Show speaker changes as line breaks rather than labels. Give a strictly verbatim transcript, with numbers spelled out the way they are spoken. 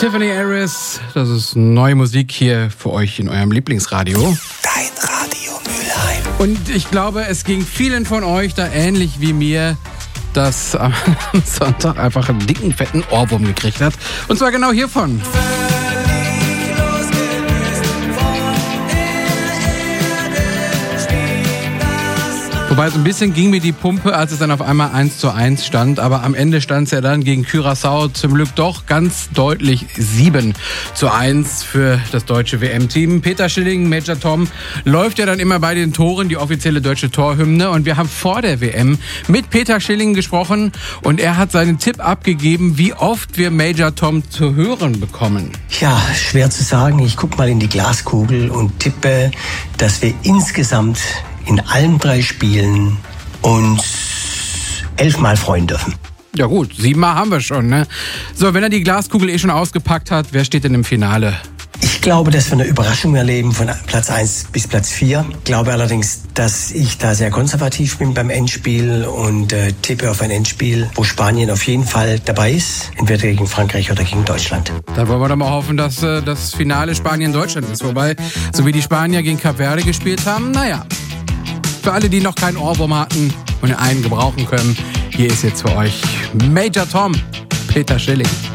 Tiffany Harris, das ist neue Musik hier für euch in eurem Lieblingsradio.
Dein Radio Mülheim.
Und ich glaube, es ging vielen von euch da ähnlich wie mir, dass am Sonntag einfach einen dicken, fetten Ohrwurm gekriegt hat. Und zwar genau hiervon. Wobei so ein bisschen ging mir die Pumpe, als es dann auf einmal eins zu eins stand. Aber am Ende stand es ja dann gegen Curaçao zum Glück doch ganz deutlich sieben zu eins für das deutsche W M-Team. Peter Schilling, Major Tom, läuft ja dann immer bei den Toren, die offizielle deutsche Torhymne. Und wir haben vor der W M mit Peter Schilling gesprochen. Und er hat seinen Tipp abgegeben, wie oft wir Major Tom zu hören bekommen.
Ja, schwer zu sagen. Ich gucke mal in die Glaskugel und tippe, dass wir insgesamt in allen drei Spielen uns elfmal freuen dürfen.
Ja gut, siebenmal haben wir schon, ne? So, wenn er die Glaskugel eh schon ausgepackt hat, wer steht denn im Finale?
Ich glaube, dass wir eine Überraschung erleben von Platz eins bis Platz vier. Ich glaube allerdings, dass ich da sehr konservativ bin beim Endspiel und äh, tippe auf ein Endspiel, wo Spanien auf jeden Fall dabei ist, entweder gegen Frankreich oder gegen Deutschland.
Dann wollen wir doch mal hoffen, dass äh, das Finale Spanien-Deutschland ist. Wobei, so wie die Spanier gegen Kap Verde gespielt haben, naja. Für alle, die noch keinen Ohrwurm hatten und einen gebrauchen können, hier ist jetzt für euch Major Tom, Peter Schilling.